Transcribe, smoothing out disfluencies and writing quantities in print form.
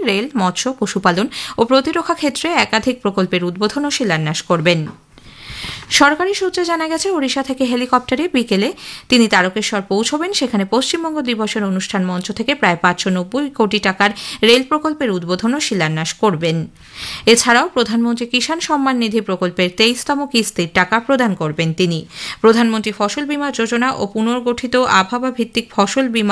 Rail, মৎস্য, পশুপালন ও প্রতিরক্ষা ক্ষেত্রে একাধিক প্রকল্পের উদ্বোধন ও শিলান্যাস করবেন। সরকারি সূত্রে জানা গেছে, ওড়িশা থেকে হেলিকপ্টারে বিকেলে তিনি তারকেশ্বর পৌঁছবেন। সেখানে পশ্চিমবঙ্গ দিবসের অনুষ্ঠান মঞ্চ থেকে প্রায় 590 কোটি টাকার রেল প্রকল্পের উদ্বোধন ও শিলান্যাস করবেন। এছাড়াও প্রধানমন্ত্রী কিষাণ সম্মান নিধি প্রকল্পের 23তম কিস্তির টাকা প্রদান করবেন তিনি। প্রধানমন্ত্রী ফসল বীমা যোজনা ও পুনর্গঠিত আবহাওয়া ভিত্তিক ফসল বীমা